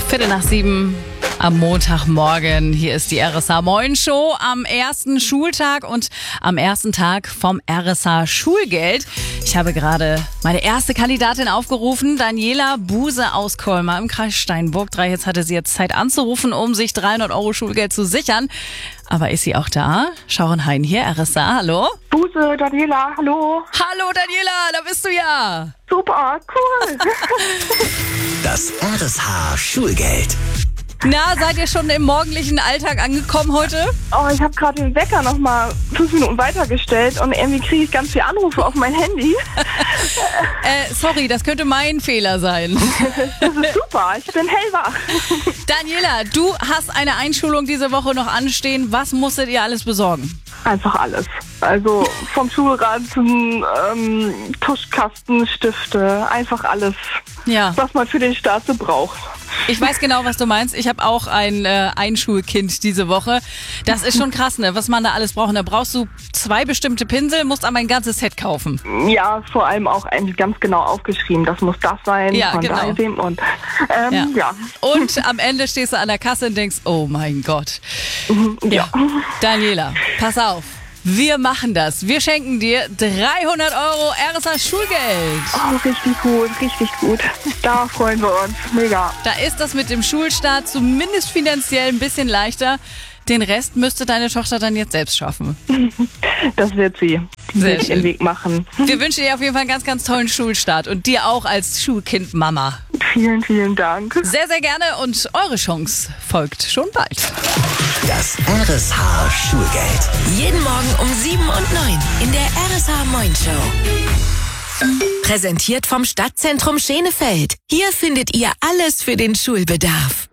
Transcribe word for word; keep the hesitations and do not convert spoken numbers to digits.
Viertel nach sieben am Montagmorgen. Hier ist die R S H Moin Show am ersten Schultag und am ersten Tag vom R S H Schulgeld. Ich habe gerade meine erste Kandidatin aufgerufen, Daniela Buse aus Colmar im Kreis Steinburg. Drei, jetzt hatte sie jetzt Zeit anzurufen, um sich dreihundert Euro Schulgeld zu sichern. Aber ist sie auch da? Sharon Hein hier, R S H, hallo? Buse, Daniela, hallo. Hallo Daniela, da bist du ja. Super, cool. Das R S H Schulgeld. Na, seid ihr schon im morgendlichen Alltag angekommen heute? Oh, ich habe gerade den Wecker noch mal fünf Minuten weitergestellt und irgendwie kriege ich ganz viele Anrufe auf mein Handy. äh, sorry, das könnte mein Fehler sein. Das ist super, ich bin hellwach. Daniela, du hast eine Einschulung diese Woche noch anstehen. Was musstet ihr alles besorgen? Einfach alles. Also vom Schulrad zum ähm, Tuschkasten, Stifte, einfach alles, Ja. was man für den Start so braucht. Ich weiß genau, was du meinst. Ich habe auch ein äh, Einschulkind diese Woche. Das ist schon krass, ne? Was man da alles braucht. Da brauchst du zwei bestimmte Pinsel, musst aber ein ganzes Set kaufen. Ja, vor allem auch eigentlich ganz genau aufgeschrieben. Das muss das sein, Ja, von genau. da dem und ähm, Ja. ja. Und am Ende stehst du an der Kasse und denkst, oh mein Gott. ja. Daniela, pass auf. Wir machen das. Wir schenken dir dreihundert Euro R S H Schulgeld. Oh, richtig gut, richtig gut. Da freuen wir uns. Mega. Da ist das mit dem Schulstart zumindest finanziell ein bisschen leichter. Den Rest müsste deine Tochter dann jetzt selbst schaffen. Das wird sie. Die Sehr wird schön. ihren Weg machen. Wir wünschen dir auf jeden Fall einen ganz, ganz tollen Schulstart und dir auch als Schulkind-Mama. Vielen, vielen Dank. Sehr, sehr gerne und eure Chance folgt schon bald. Das R S H Schulgeld. Jeden Morgen um sieben und neun in der R S H Moin Show. Präsentiert vom Stadtzentrum Schenefeld. Hier findet ihr alles für den Schulbedarf.